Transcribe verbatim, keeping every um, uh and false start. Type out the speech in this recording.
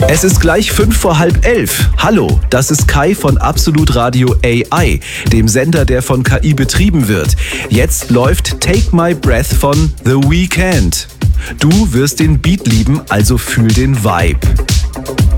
Es ist gleich fünf vor halb elf. Hallo, das ist Kai von Absolut Radio A I, dem Sender, der von K I betrieben wird. Jetzt läuft Take My Breath von The Weeknd. Du wirst den Beat lieben, also fühl den Vibe.